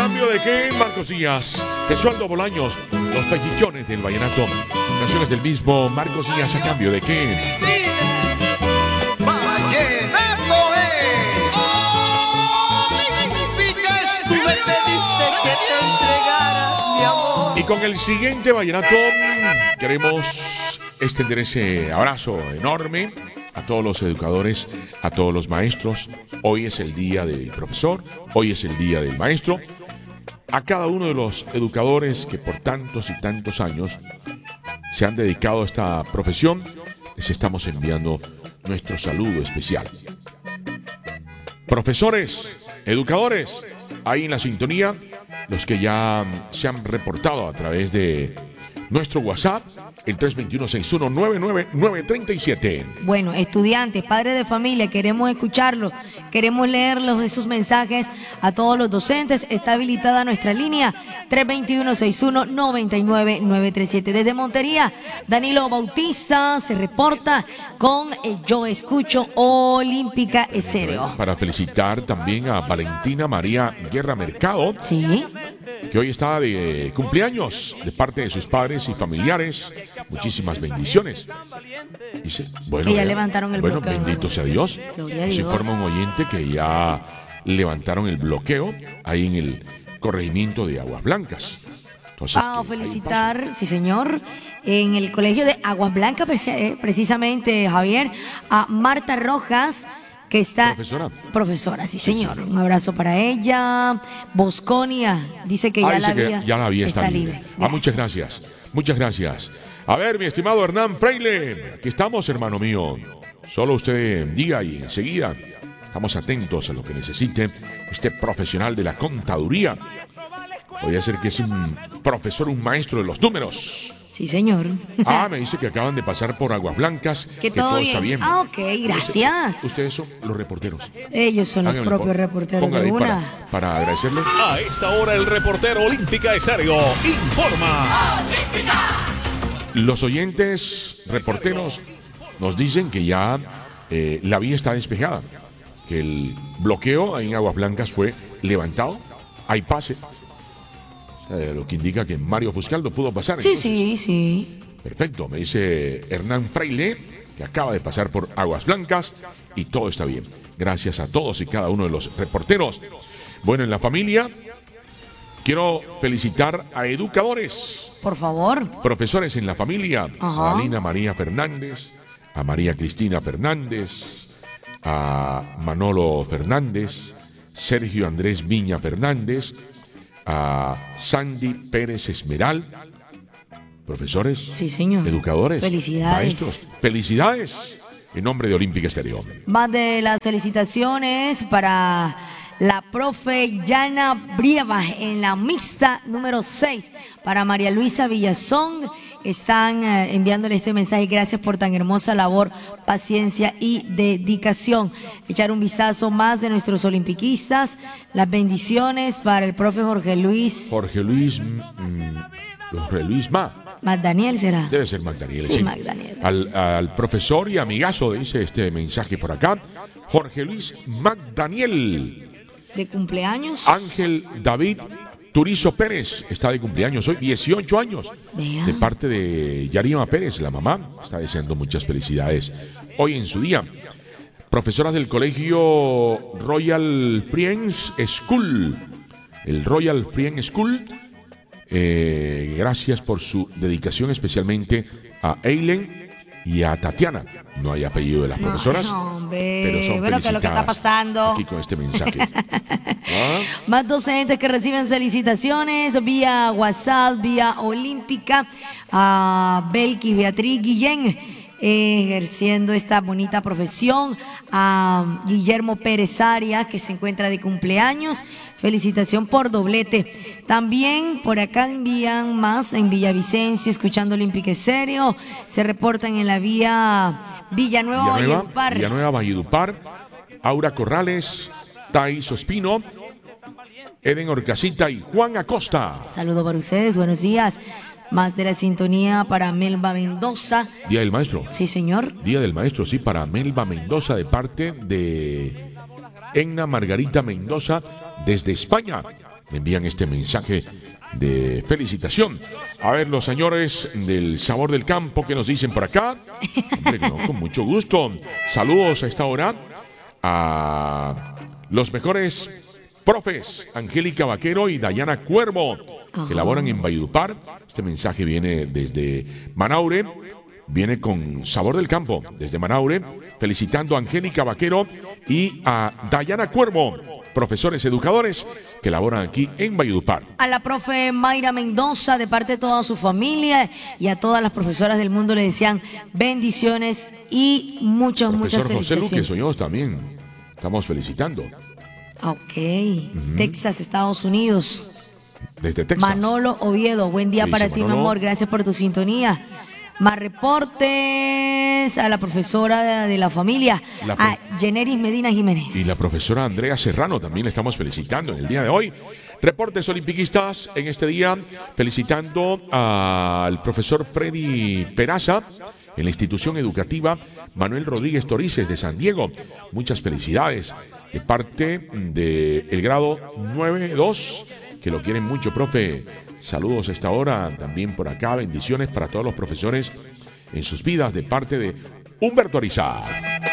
cambio de qué, Marcos Díaz? Jesualdo Bolaños, los pechichones del vallenato. Canciones del mismo Marcos Díaz, ¿a cambio de qué? ¡Vallenato es! ¡Olímpica es! Tú me pediste que te entregara mi amor. Y con el siguiente vallenato queremos extender ese abrazo enorme a todos los educadores, a todos los maestros. Hoy es el día del profesor, hoy es el día del maestro. A cada uno de los educadores que por tantos y tantos años se han dedicado a esta profesión, les estamos enviando nuestro saludo especial. Profesores, educadores, ahí en la sintonía, los que ya se han reportado a través de nuestro WhatsApp, el 321-6199937. Bueno, estudiantes, padres de familia, queremos escucharlos, queremos leerlos, esos mensajes a todos los docentes. Está habilitada nuestra línea 321-619937. Desde Montería, Danilo Bautista se reporta con Yo Escucho Olímpica Estéreo. Para felicitar también a Valentina María Guerra Mercado, Sí. que hoy está de cumpleaños de parte de sus padres y familiares. Muchísimas bendiciones. Dice, bueno, Que ya levantaron el bloqueo. Bueno, bendito sea Dios. Gloria a Nos Dios. informa un oyente que ya levantaron el bloqueo ahí en el corregimiento de Aguas Blancas. Entonces, Felicitar, sí señor, en el colegio de Aguas Blancas, precisamente, Javier, a Marta Rojas, que está... Profesora, sí señor. Un abrazo para ella. Bosconia, dice que ya la dice había, que ya la había, está libre. Muchas gracias. Muchas gracias. A ver, mi estimado Hernán Freile, aquí estamos, hermano mío. Solo usted diga y enseguida estamos atentos a lo que necesite este profesional de la contaduría. Podría ser que es un profesor, un maestro de los números. Sí, señor. Me dice que acaban de pasar por Aguas Blancas, que todo está bien. Ok, gracias. Ustedes son los reporteros. Ellos son los propios reporteros de una. Para agradecerles. A esta hora el reportero Olímpica Estéreo informa. Los oyentes reporteros nos dicen que ya la vía está despejada, que el bloqueo en Aguas Blancas fue levantado, hay pase. Lo que indica que Mario Fuscaldo pudo pasar. Sí, entonces. Sí. Perfecto, me dice Hernán Freile, que acaba de pasar por Aguas Blancas y todo está bien. Gracias a todos y cada uno de los reporteros. Bueno, en la familia, quiero felicitar a educadores. Por favor. Profesores en la familia. A Alina María Fernández, a María Cristina Fernández, a Manolo Fernández, Sergio Andrés Viña Fernández, a Sandy Pérez Esmeral, profesores, sí, señor. Educadores, felicidades, maestros, felicidades en nombre de Olímpica Estéreo. Más de las felicitaciones para la profe Yana Brieva en la mixta número 6, para María Luisa Villazón. Están enviándole este mensaje: gracias por tan hermosa labor, paciencia y dedicación. Echar un vistazo más de nuestros olimpiquistas. Las bendiciones para el profe Jorge Luis Magdaniel será. Debe ser Magdaniel. Sí, Magdaniel. Al profesor y amigazo, dice este mensaje por acá, Jorge Luis Magdaniel. De cumpleaños. Ángel David Turizo Pérez está de cumpleaños hoy, 18 años. Vea. De parte de Yarima Pérez, la mamá, está deseando muchas felicidades hoy en su día. Profesoras del colegio Royal Friends School, el Royal Friends School, gracias por su dedicación, especialmente a Eileen y a Tatiana. No hay apellido de las profesoras, pero son que es lo que está pasando aquí con este mensaje. Más docentes que reciben felicitaciones vía WhatsApp, vía Olímpica, a Belki Beatriz Guillén, ejerciendo esta bonita profesión, a Guillermo Pérez Arias, que se encuentra de cumpleaños, felicitación por doblete. También por acá envían más en Villavicencio, escuchando Olímpica Estéreo, se reportan en la vía Villanueva Valledupar, Aura Corrales, Thais Ospino, Eden Orcasita y Juan Acosta. Saludos para ustedes, buenos días. Más de la sintonía para Melba Mendoza. Día del Maestro. Sí, señor. Día del Maestro, sí, para Melba Mendoza, de parte de Enna Margarita Mendoza, desde España. me envían este mensaje de felicitación. A ver, los señores del Sabor del Campo, ¿qué nos dicen por acá? Hombre, no, con mucho gusto. Saludos a esta hora a los mejores profes, Angélica Vaquero y Dayana Cuervo, que laboran en Valledupar. Este mensaje viene desde Manaure, viene con Sabor del Campo, desde Manaure, felicitando a Angélica Vaquero y a Dayana Cuervo, profesores educadores que laboran aquí en Valledupar. A la profe Mayra Mendoza, de parte de toda su familia, y a todas las profesoras del mundo le desean bendiciones y muchas Profesor José felicitaciones. Luque Soñós también estamos felicitando. Ok, Texas, Estados Unidos. Desde Texas. Manolo Oviedo, buen día ¿Qué para dice ti, mi Manolo? amor, gracias por tu sintonía. Más reportes a la profesora de la familia, a Yeneris Medina Jiménez. Y la profesora Andrea Serrano también le estamos felicitando en el día de hoy. Reportes olimpiquistas en este día, felicitando al profesor Freddy Peraza en la institución educativa Manuel Rodríguez Torices de San Diego. Muchas felicidades de parte del grado 9-2, que lo quieren mucho, profe. Saludos a esta hora, también por acá, bendiciones para todos los profesores en sus vidas de parte de Humberto Arizar.